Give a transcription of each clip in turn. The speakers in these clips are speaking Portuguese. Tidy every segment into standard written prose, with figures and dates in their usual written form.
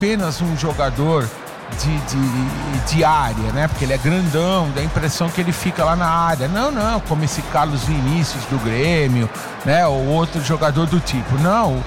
apenas um jogador de área, né? Porque ele é grandão, dá a impressão que ele fica lá na área. Não, como esse Carlos Vinícius do Grêmio, né? Ou outro jogador do tipo. Não,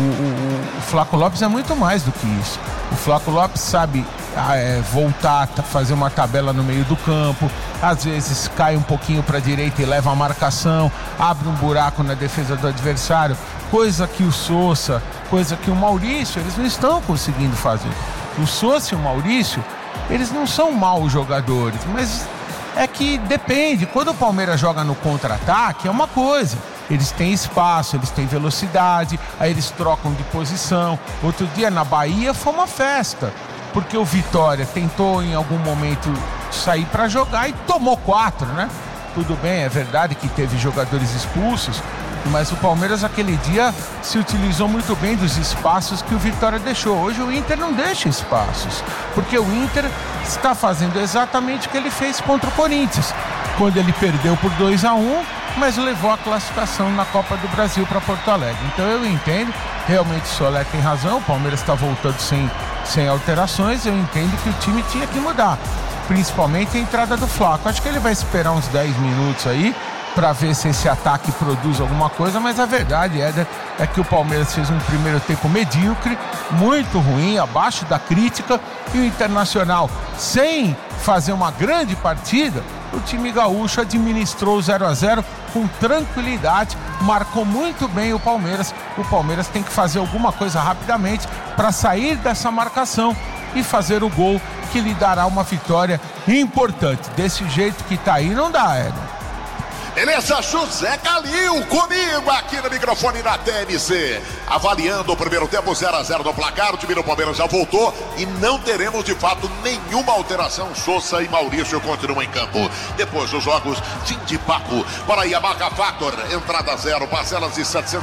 o Flaco Lopes é muito mais do que isso. O Flaco Lopes sabe voltar, fazer uma tabela no meio do campo, às vezes cai um pouquinho para a direita e leva a marcação, abre um buraco na defesa do adversário, coisa que o Sousa, coisa que o Maurício, eles não estão conseguindo fazer. O Sousa e o Maurício, eles não são maus jogadores, mas é que depende. Quando o Palmeiras joga no contra-ataque, é uma coisa. Eles têm espaço, eles têm velocidade, aí eles trocam de posição. Outro dia na Bahia foi uma festa, porque o Vitória tentou em algum momento sair para jogar e tomou 4, né? Tudo bem, é verdade que teve jogadores expulsos, mas o Palmeiras aquele dia se utilizou muito bem dos espaços que o Vitória deixou. Hoje o Inter não deixa espaços, porque o Inter está fazendo exatamente o que ele fez contra o Corinthians, quando ele perdeu por 2-1, mas levou a classificação na Copa do Brasil para Porto Alegre. Então eu entendo, realmente o Solé tem razão, o Palmeiras está voltando sem alterações, eu entendo que o time tinha que mudar, principalmente a entrada do Flaco. Acho que ele vai esperar uns 10 minutos aí para ver se esse ataque produz alguma coisa, mas a verdade, Éder, é que o Palmeiras fez um primeiro tempo medíocre, muito ruim, abaixo da crítica, e o Internacional, sem fazer uma grande partida, o time gaúcho administrou o 0-0 com tranquilidade, marcou muito bem o Palmeiras. O Palmeiras tem que fazer alguma coisa rapidamente para sair dessa marcação e fazer o gol que lhe dará uma vitória importante. Desse jeito que tá aí, não dá, Éder. Beleza, José Calil comigo aqui no microfone da TMC, avaliando o primeiro tempo 0-0 no placar. O time do Palmeiras já voltou e não teremos de fato nenhuma alteração. Sousa e Maurício continuam em campo. Depois dos jogos, fim de papo para a Yamaha Factor, entrada 0, parcelas de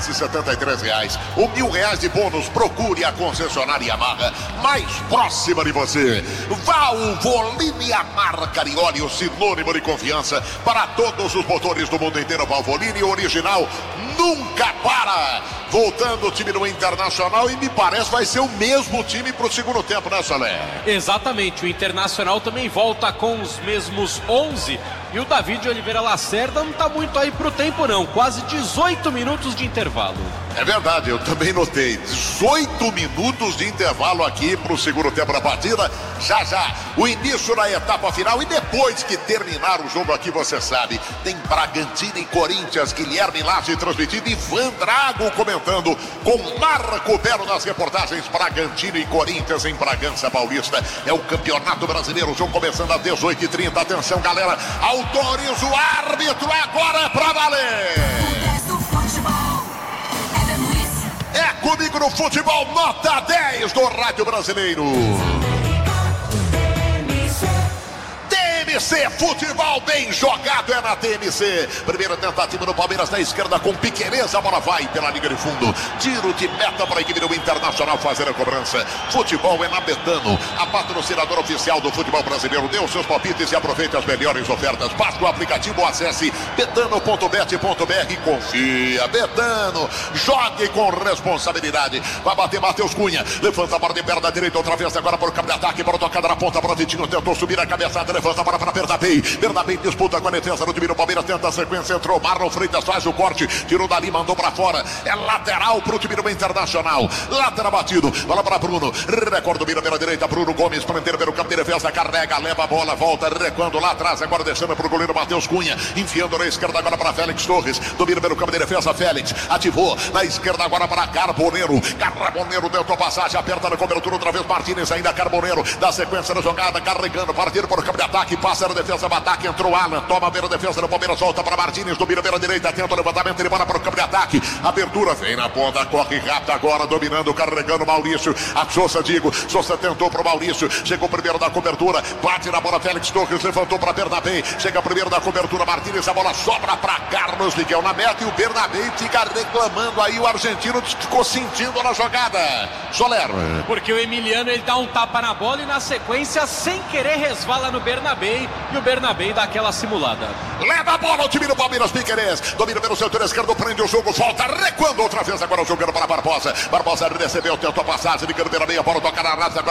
R$773, ou R$1.000 de bônus. Procure a concessionária Yamaha mais próxima de você. Valvoline, a marca de óleo, sinônimo de confiança para todos os motores do mundo inteiro. Valvoline, original, nunca para. Voltando o time do Internacional, e me parece vai ser o mesmo time para o segundo tempo, né, Solé? Exatamente, o Internacional também volta com os mesmos 11, e o David Oliveira Lacerda não está muito aí pro tempo não, quase 18 minutos de intervalo. É verdade, eu também notei, 18 minutos de intervalo aqui para o segundo tempo da partida. Já o início da etapa final, e depois que terminar o jogo aqui, você sabe, tem Bragantino e Corinthians, Guilherme Laje transmitindo, Ivan Drago comentando com Marco Belo nas reportagens. Bragantino e Corinthians em Bragança Paulista, é o Campeonato Brasileiro, o jogo começando às 18h30, atenção galera, autoriza o árbitro, agora é pra valer! É comigo no futebol, nota 10 do Rádio Brasileiro. TMC, futebol bem jogado é na TMC. Primeira tentativa do Palmeiras na esquerda com Piquerez, a bola vai pela linha de fundo. Tiro de meta para a equipe do Internacional fazer a cobrança. Futebol é na Betano, a patrocinadora oficial do futebol brasileiro. Dê os seus palpites e aproveite as melhores ofertas. Baixe o aplicativo, acesse betano.bet.br. Confia, Betano. Jogue com responsabilidade. Vai bater Matheus Cunha. Levanta a bola de perna direita outra vez. Agora para o campo de ataque, para o tocada na ponta para o Vitinho. Tentou subir a cabeçada, levanta para Bernabé. Bernabé disputa com a defesa do time do Palmeiras, tenta a sequência, entrou Marlon Freitas, faz o corte, tirou dali, mandou para fora. É lateral para o time do Internacional. Lateral batido, bola para Bruno. Recorda, domina pela direita, Bruno Gomes, planteiro pelo campo de defesa, carrega, leva a bola, volta, recuando lá atrás, agora deixando para o goleiro Matheus Cunha, enfiando na esquerda agora para Félix Torres, domina pelo campo de defesa, Félix, ativou, na esquerda agora para Carboneiro. Carboneiro deu a passagem, aperta na cobertura outra vez, Martínez ainda, Carboneiro, dá sequência na jogada, carregando, partindo para o campo de ataque, passa na defesa, o ataque, entrou Alan, toma a defesa do Palmeiras, volta para Martínez, domina pela direita, tenta o levantamento, ele bola para o campo de ataque, abertura, vem na ponta, corre rápido agora, dominando, carregando Maurício, a Sousa, Sousa tentou para o Maurício, chegou primeiro da cobertura, bate na bola, Félix Torres, levantou para Bernabé, chega primeiro da cobertura, Martínez, a bola sobra para Carlos Miguel na meta, e o Bernabé fica reclamando aí, o argentino ficou sentindo na jogada, Soler. Porque o Emiliano, ele dá um tapa na bola e na sequência, sem querer, resvala no Bernabé, e o Bernabé dá aquela simulada. Leva a bola o time do Palmeiras, Piquerez. Domina pelo setor esquerdo, prende o jogo, volta, recuando outra vez. Agora jogando para Barbosa. Barbosa recebeu, tentou a passagem, ligando pela meia, bola toca na raça.